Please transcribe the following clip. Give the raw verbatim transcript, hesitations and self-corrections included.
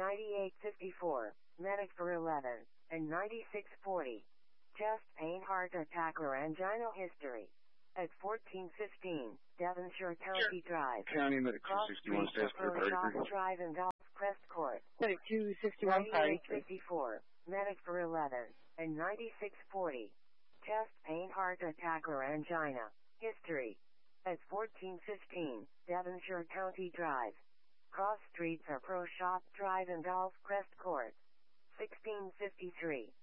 ninety-eight fifty-four, medic for eleven, and ninety-six forty. Chest pain, heart attack, or angina history. At fourteen fifteen, Devonshire County Drive. County Medic two Cross sixty-one, Street, staff for Pro Shop thirty-three. Drive and Golf Crest Court. Medic two sixty-one, ninety-eight fifty-four, medic for eleven, and ninety-six forty. Chest pain, heart attack, or angina history. At fourteen fifteen, Devonshire County Drive. Cross streets are Pro Shop Drive and Golf Crest Court. sixteen fifty-three,